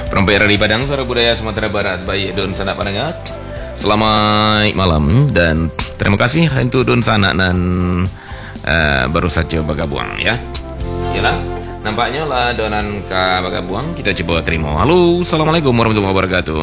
Perempuan dari Padang, Suara Budaya Sumatera Barat. Baik, Don Sanak Panangat, selamat malam dan terima kasih untuk Don Sanak dan baru saja bergabung ya. Yalah, nampaknya lah donan ke bergabung. Kita coba terima. Halo, assalamualaikum warahmatullahi wabarakatuh.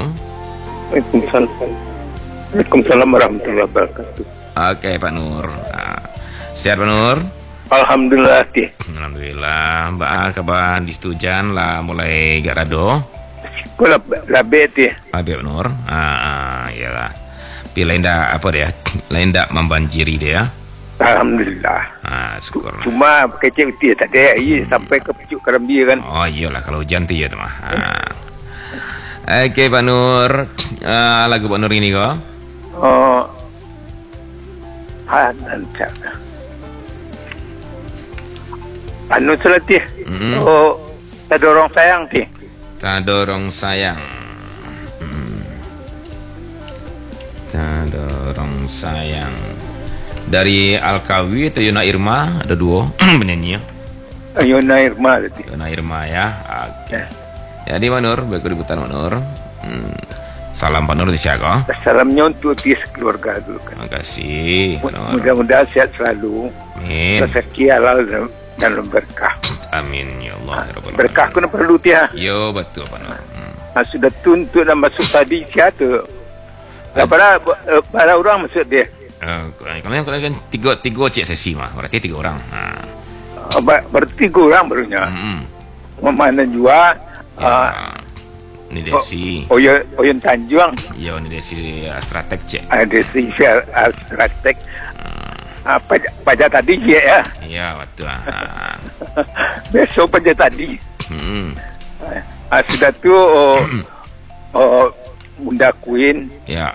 Waalaikumsalam warahmatullahi wabarakatuh. Oke, Pak Nur. Sehat Pak Nur? Alhamdulillah. Alhamdulillah. Mbak kabar di Stujan lah mulai gak rado. Sekolah labet ya. Habis Pak Nur. Iyalah. Tapi lain dah apa dia? Lain dah membanjiri dia. Alhamdulillah. Syukur. Cuma kecil dia tak ada air sampai ke pucuk Kerambi kan. Oh iyalah kalau hujan tu ya tu mah. Okey Pak Nur. Lagu Pak Nur ini kok? Nanti. Anu selati. Tak dorong sayang ti. Tak dorong sayang. Tak dorong sayang. Dari Alkawi atau Yona Irma ada dua penyanyi ya. Yona Irma tadi. Yona Irma ya. Okey. Jadi Pak Nur, baik ributan Pak Nur. Salam Pak Nur di siapa? Salamnya untuk keluarga dulu kan. Terima kasih. Mudah-mudahan sehat selalu. Amin. Rezeki halal dan berkah. Amin ya Allah. Berkah kena perlu dia. Yo betul Pak Nur. Sudah tuntut dan masuk tadi siapa? Para orang masuk dia. Kalau yang kan tiga cek sesi mah, berarti 3 orang. Berarti 3 orang barunya. Mana juga? Ini Desi. Oyen Tanjung. Yo ini Desi Astratek cek. Desi Astratek. Pajak tadi je ya. Iya betul. Besok pajak tadi. Sudah tu Bunda Queen. Ya.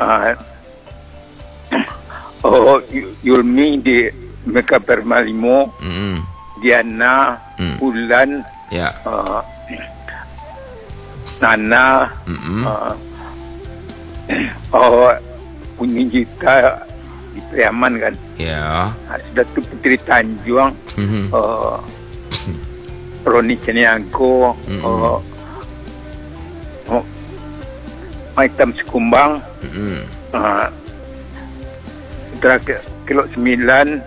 Yulmi di Mega Permalimo. Diana. Bulan. Ya. Nana. Bunyi Jika di Priaman kan. Ya. Sudah tu Putri Tanjung. Roni Ceniangko. Maitam Sekumbang. Terakhir Kilo 9.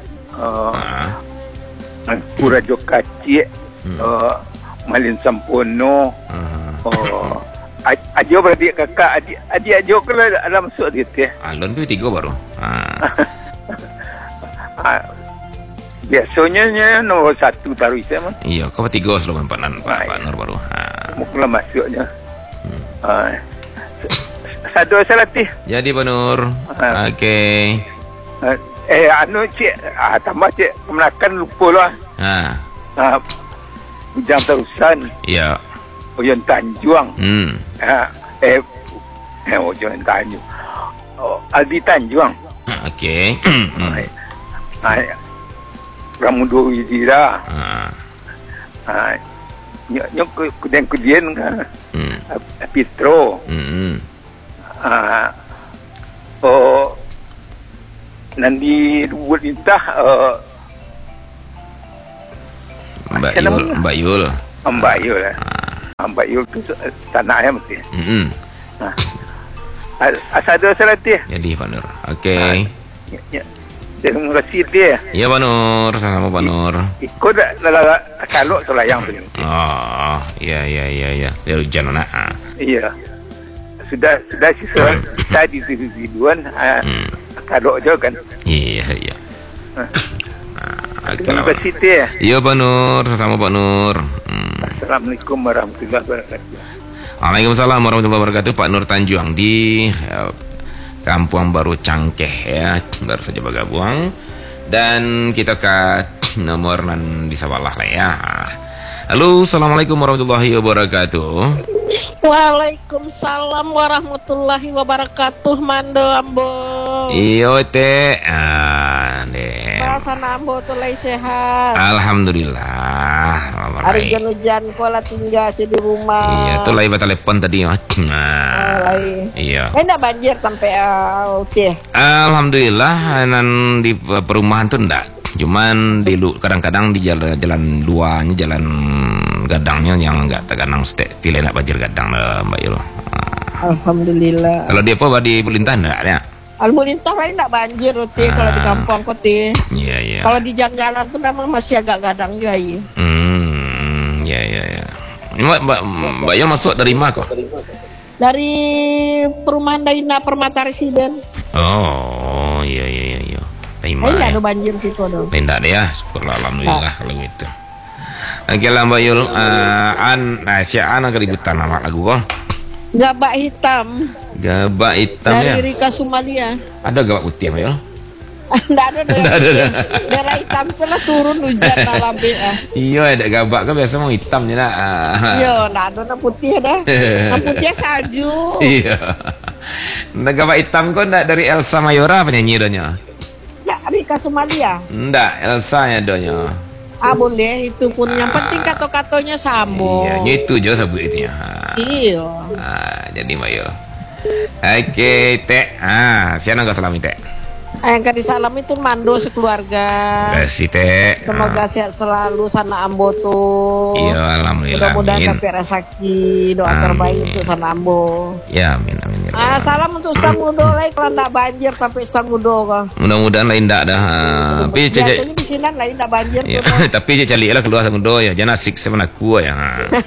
Kurajo Kacik. Malin Sampono. Ajo beradik kakak. Adik Ajo kalau ada masuk dia tu. Alon tu 3 baru. Biasanya nombor 1 taruh saya mah. Iya, kau 3 selalu Pak Nur baru. Mula masuknya. Satu salatih. Jadi Pak Nur. Okey. Anu cik, tambah cik kemenakan lupa lah. Bujang Terusan. Iya. Oyen Tanjung. Oyen Tanjung. Aldi Tanjung. Okey. Ramudo Widira. Nyok kudien kan. Pitro. Nanti buat intah Mbak Yul. Mbak Yul tu tanahnya mesti. Asal salatih. Jadi Pak Nur. Okey. Terima kasih dia. Iya Pak Nur, sama Pak Nur. Ikut kalau selayang tu. Iya. Dia hujan nak. Iya. Sudah sisa tadi siduan kalau je kan. Iya. Terima kasih dia. Iya Pak Nur, sama Pak Nur. Assalamualaikum warahmatullahi wabarakatuh. Waalaikumsalam warahmatullahi wabarakatuh. Pak Nur Tanjung di Kampung Baru Cangkeh ya, baru saja bergabung. Dan kita ke nomor nan di Sawalah lah ya. Halo, assalamualaikum warahmatullahi wabarakatuh. Waalaikumsalam warahmatullahi wabarakatuh. Mando ambo. Iyo teh. Perasaan ambo tuh lagi sehat. Alhamdulillah. Hari hujan kuala tinggal di rumah. Iya, tuh lagi telepon tadi mah. Iya. Enggak banjir sampai teh. Alhamdulillah, nan di perumahan tuh enggak. Cuman di kadang-kadang di jalan duanya, jalan gadangnya yang enggak terganang stek tile nak banjir gadang dah Mbak Yul. Alhamdulillah. Kalau dia apa di Pelintah enggak ya? Alhamdulillah lain enggak banjir Ti kalau di kampung koti. Iya iya. Kalau di jalan-jalan tuh memang masih agak gadang juga iya. Iya iya iya. Mbak Yul masuk dari mana kok? Dari perumahan Daina Permata Residen. Oh, iya iya iya. Enggak ada banjir situ dong. Tidak deh ya, syukurlah alhamdulillah kalau gitu. Oke lah Mbak Yul, siapa keributan nama lagu kok? Gabak hitam. Gabak hitam dari ya. Rika Sumalia. Ada gabak putih Mbak Yul? Enggak ada deh. Daerah hitam telah turun hujan dalam BA. Iya, ada gabak kan biasa mau hitam je nak. Iya, enggak ada na putih dah. Na putih salju. Iya. Nah, gabak hitam kok enggak dari Elsa Mayora penyanyi donya? Enggak, Rika Sumalia. Enggak, Elsa ya donya. Ah boleh itu pun yang penting kato-katonya sambung. Iya, itu je sebut itu ya. Iya. Jadi Mbak Yul. Oke, Teh. Siapa nak salami Teh? Yang kadi salam itu Mando sekeluarga. Kasih Teh. Semoga sehat selalu sana Ambo tuh. Iya, alhamdulillah. Mudah-mudahan dapat rezeki, doa terbaik untuk sana Ambo. Ya, amin amin. Salam untuk Ustaz Mudo lah kalau enggak banjir tapi Ustaz Mudo kok. Mudah-mudahan lain enggak dah. Tapi biasanya di sini lain enggak banjir ya, tapi cari lah keluar sama do ya. Jangan asik sama aku ya.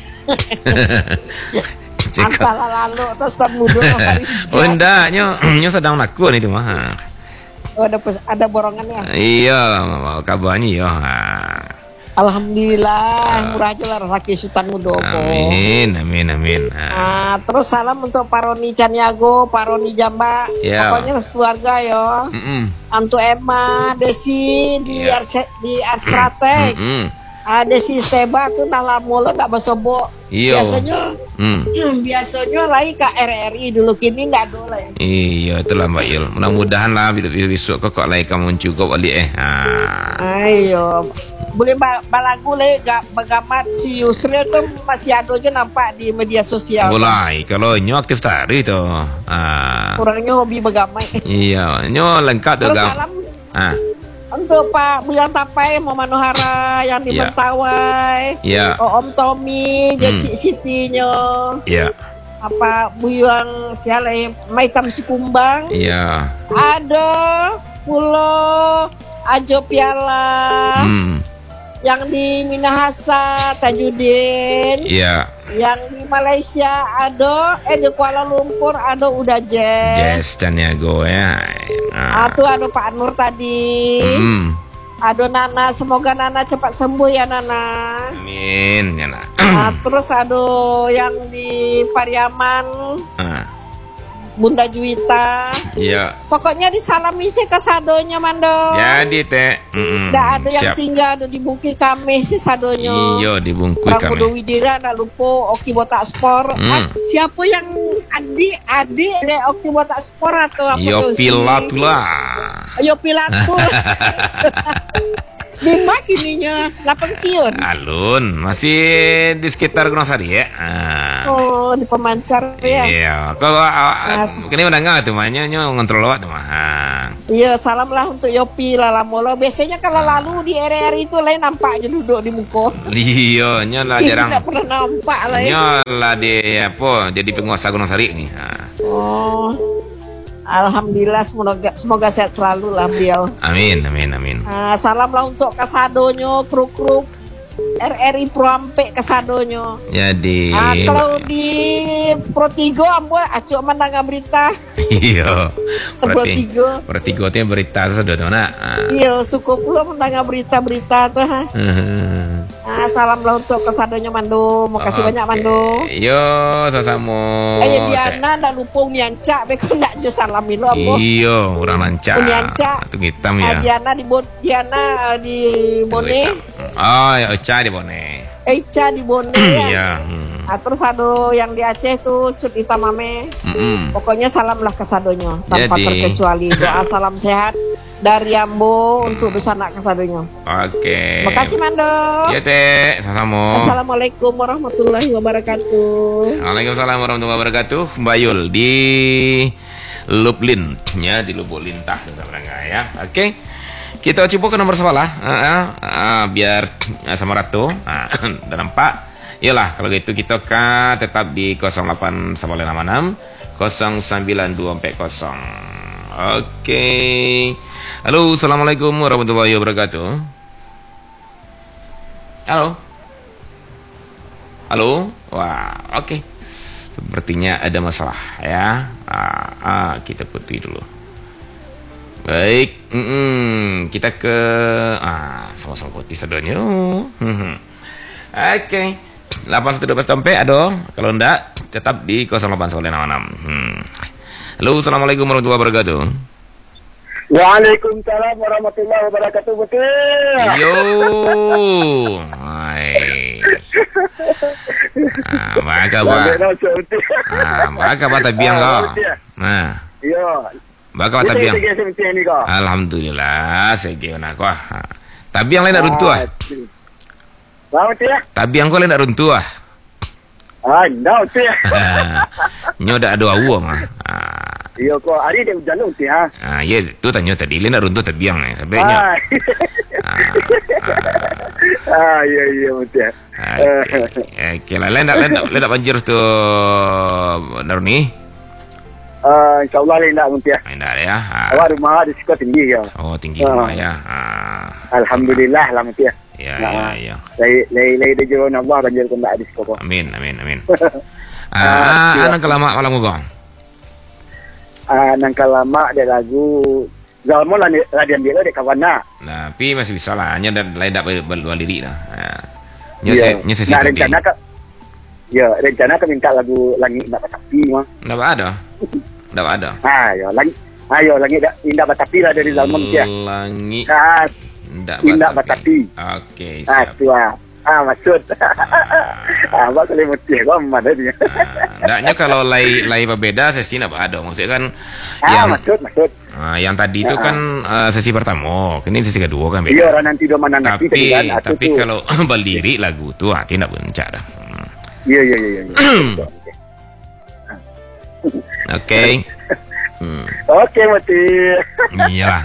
Antara lalu terus Ustaz Mudo. Oh enggak, nyo sedang aku nih tuh mah. Oh, ada borongannya. Iya, kabarnya ya. Alhamdulillah, murah aja lah rezeki Sultan Mudo. Amin, amin, amin. Terus salam untuk Pak Roni Caniago, Pak Roni Jamba. Pokoknya keluarga ya. Antu Emma, Desi di Arstratek. Desi Steba tuh nalar mulu tak basobo. Biasanya lagi ke RRI dulu kini nggak dulu ya. Iya itulah Mbak Yul. Mudah-mudahan lah besok kok lagi kamu cukup balik Ayo. Boleh balagu le bagamat si Yusri tuh masih ada aja nampak di media sosial. Boleh kalau nyo aktif tadi tuh. Kurangnya hobi begamai. Iya, nyo lengkap tuh. Terus salam. Untuk Pak Buyang Tapai, Manohara yang di Mentawai. Iya. Om Tommy, Cik Siti-nya. Iya. Apa Buyang Siale Maitam Sikumbang. Iya. Ada Pulau Ajo Piala. Yang di Minahasa Tajudin. Iya. Yang di Malaysia ada di Kuala Lumpur ada udah Jazz Caniago ya. Tuh ada Pak Nur tadi. Ada Nana, semoga Nana cepat sembuh ya Nana. Amin ya Nana. Terus ada yang di Pariaman. Bunda Juwita. Iya. Pokoknya disalami sih ke sadonya Mando. Jadi Teh. Nggak ada yang tinggal ada di Bungki kami sih sadonya. Iya di Bungki kami. Pramudo Widira, nak lupa Oki Botak Spor. Siapa yang adik deh Oki Botak Spor atau apa? Yo Pilatula. Yo Pilatul. Di mak ininya, lah pensiun. Alun, masih di sekitar Gunung Sari ya. Oh, di pemancar ya. Iya, kalau ini udah enggak tuh mahnya ngontrol lewat tuh mah. Iya, salam lah untuk Yopi Lalamolo. Biasanya kalau lalu di RRI itu lain nampak aja duduk di muka. Iya, nyolah jarang. Tidak pernah nampak lah ya. Nyolah di apa? Jadi penguasa Gunung Sari nih. Oh. Alhamdulillah semoga sehat selalu lah beliau. Amin amin amin. Salam lah untuk kasadonyo kru RRI Proampe kasadonyo. Jadi kalau di Pro3 ambo acuk menang berita. Iya. Pro3 itu berita sudah tuh nak. Iya suku pula menang berita-berita tuh. Salam lah untuk kasadonyo Mando. Makasih banyak Mando. Yo sama. Diana ndak lupa nyancak beko ndak jo salamin lo ambo. Iya orang lancak. Nyancak. Itu hitam ya. Diana di Bone. Oh ya Ocha di Bone. Echa di Bone ya. Iya. Terus ada yang di Aceh tuh Cut Itamame. Pokoknya salam lah ke sadonyo tanpa terkecuali. Doa salam sehat dari Ambo untuk besanak ke sadonyo. Oke. Makasih Mando. Iya Teh, sama. Assalamualaikum warahmatullahi wabarakatuh. Waalaikumsalam warahmatullahi wabarakatuh. Mbak Yul di Lublin ya, di Lubuk Lintah ya. Oke. Kita coba ke nomor sekolah biar sama Ratu. Udah nampak. Yalah, kalau gitu kita kan tetap di 0896 092440. Oke. Halo, assalamualaikum warahmatullahi wabarakatuh. Halo. Halo. Wah, oke. Sepertinya ada masalah ya. Kita putih dulu. Baik. Kita ke sama-sama putih sedonya. Oke. 8112 sampai ada. Kalau enggak tetap di 0896. Halo, assalamualaikum warahmatullahi wabarakatuh. Waalaikumsalam warahmatullahi wabarakatuh. Betul. Yo. Hai. Baka ba. Baka ba tabiang ka? Yo. Baka ba tabiang? Alhamdulillah, sige na ko. Tabiang lain nak runtuh. Tabiang ko lain nak runtuh. Enggak tu ya. Nyo dah ada awang. Iya kok, hari dia hujan tu ya. Ya, tu tanya tadi lain nak runtuh tabiang ni. Sebaiknya. Iya betul. Okey lah, lain nak banjir tu Daruni. InsyaAllah lain tak betul ya. Indah ya. Awak rumah di sekolah tinggi ya. Oh, tinggi rumah ya. Alhamdulillah lah betul ya. Ya. Lai dia jauh Allah banjir pun tak ada sekolah. Amin. Nang kelama malam bang. Nang kelama dia lagu Zalmo lah dia ambil dia kawan nak. Nah, tapi masih bisa lah. Hanya lain tak berluar diri lah. Nya sesi tadi. Rencana kan minta lagu Langit Indah Batapi mah. Ndak ada. Langit Indah Batapi lah dari Zalmo dia. Langit Indah Batapi. Okey, siap. Tu maksud. Abang boleh mesti kau mana dia. Ndaknya kalau lai berbeda sesi nak ada. Maksudnya kan maksud. Yang tadi itu kan sesi pertama, ini sesi kedua kan beda. Iya, orang nanti do mana nanti tapi kalau berdiri lagu tu tidak bencak dah. Iya. Okey. Okey, mati. Iyalah.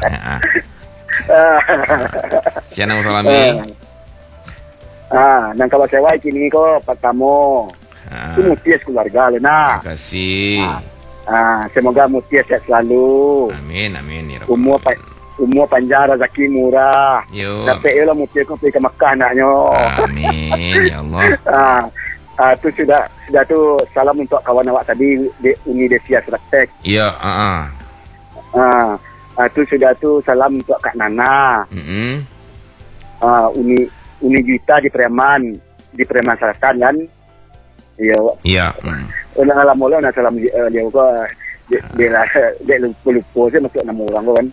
Siapa salami? Nang kalau sewa kini ko pertama. Itu mutias keluarga lena. Terima kasih. Semoga mutias sehat selalu. Amin ya Rabb. Umur panjang, rezeki murah. Dapat ialah mutias ko pergi ke Mekah naknya. Amin ya Allah. Tu sudah tu salam untuk kawan awak tadi di Uni Desia Seratek. Ya, tu sudah tu salam untuk Kak Nana. Uni Juita di Preman Selatan kan. Iya. Orang lama lah nak salam dia juga dia lupa je masuk 6 orang kan.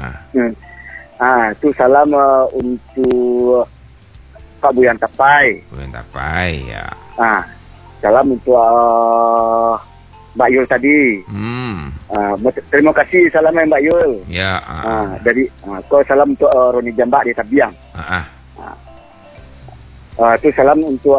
Tu salam untuk Pak Buyan Tapai ya. Salam untuk Mbak Yul tadi. Terima kasih salam Mbak Yul. Ya. Dari kau salam untuk Roni Jambak di Tabiang. Tu salam untuk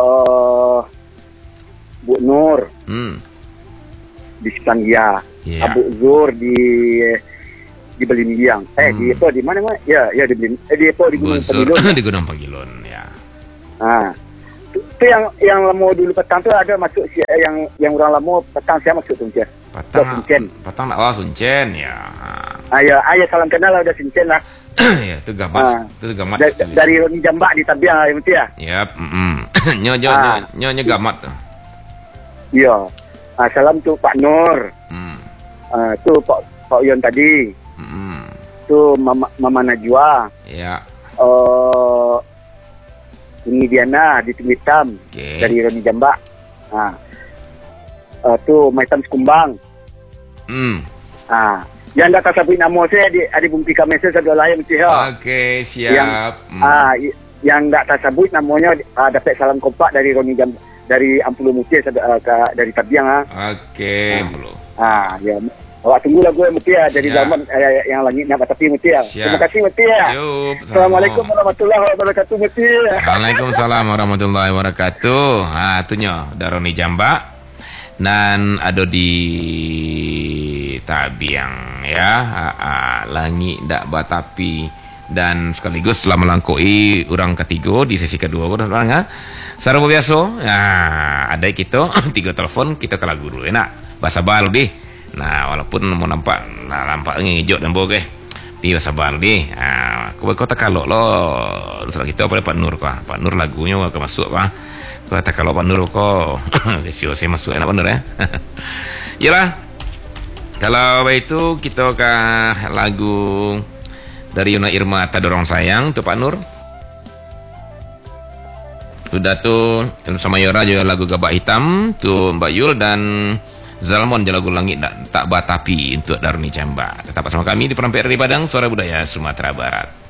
Bu Nur di Sitanggia. Abu Zur di Belimbiang. Di mana mah? Ya di Gunung Pagilon. Di Gunung Pagilon ya. Itu yang lama dulu petang tu ada masuk yang orang lama petang saya masuk tu je. Petang nak Suncen ya. Ayah salam kenal lah udah Suncen lah. Ya, tu gamat. Dari Roni Jambak di Tabiang ya betul ya? Yap, nyo gamat tu. Ya. Salam tu Pak Nur. Tu Pak Yon tadi. Tu Mama Najwa. Ya. Ini Diana di Tim Hitam dari Roni Jambak. Tu Maitam Sekumbang. Yang dah kasabui nama saya ada bukti kami saya ada lain mesti ha. Okey, siap. Yang tak tersebut namanya dapat salam kompak dari Roni Jambak dari Ampulu Mutia dari Tabiang Okey, Ampulu. Ya. Awak tunggu lagu Mutia dari zaman yang Langit Indah Batapi Mutia. Terima kasih Mutia. Assalamualaikum warahmatullahi wabarakatuh Mutia. Waalaikumsalam warahmatullahi wabarakatuh. Itunya Roni Jambak dan ada di Tabiang ya. Langit Indah Batapi dan sekaligus telah melangkui orang ketiga di sesi kedua. Secara biasa, ada kita 3 telefon kita ke lagu dulu. Enak, bahasa bal deh. Nah, walaupun mau nampak ngejok dan bogeh, tapi bahasa bal deh. Kau tak kalau lo, terus kita pada Pak Nur kah? Pak Nur lagunya ke masuk kah? Kau tak kalau Pak Nur kau, saya masuk enak Pak Nur ya. Yalah, kalau begitu kita ke lagu dari Yuna Irma Tadorong Sayang tuh Pak Nur. Sudah tuh sama Yora juga lagu Gabak Hitam tuh Mbak Yul, dan Zalmon lagu Langit Tak Batapi untuk Daruni Camba. Tetap bersama kami di Perampai RRI Padang, Suara Budaya Sumatera Barat.